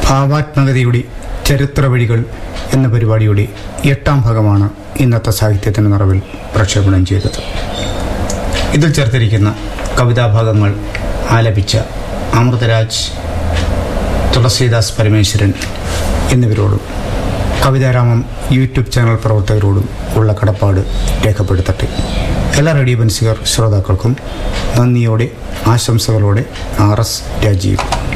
ഭാവാത്മകതയുടെ ചരിത്ര വഴികൾ എന്ന പരിപാടിയുടെ 8ാം ഭാഗമാണ് ഇന്നത്തെ സാഹിത്യത്തിൻ്റെ നിറവിൽ പ്രക്ഷേപണം ചെയ്തത്. ഇതിൽ ചേർത്തിരിക്കുന്ന കവിതാഭാഗങ്ങൾ ആലപിച്ച അമൃതരാജ്, തുളസീദാസ് പരമേശ്വരൻ എന്നിവരോടും കവിതാരാമം യൂട്യൂബ് ചാനൽ പ്രവർത്തകരോടും ഉള്ള കടപ്പാട് രേഖപ്പെടുത്തട്ടെ. എല്ലാ റേഡിയോ ബൻസികർ ശ്രോതാക്കൾക്കും നന്ദിയോടെ ആശംസകളോടെ RS രാജീവ്.